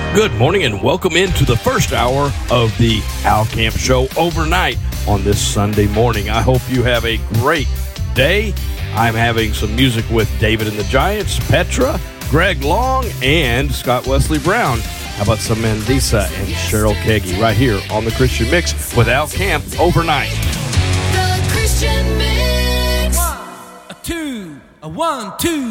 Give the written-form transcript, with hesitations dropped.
Good morning and welcome into the first hour of the Al Camp Show overnight on this Sunday morning. I hope you have a great day. I'm having some music with David and the Giants, Petra, Greg Long, and Scott Wesley Brown. How about some Mandisa and Cheryl Keggy right here on the Christian Mix with Al Camp overnight. The Christian Mix. 1, 2, 1, 2.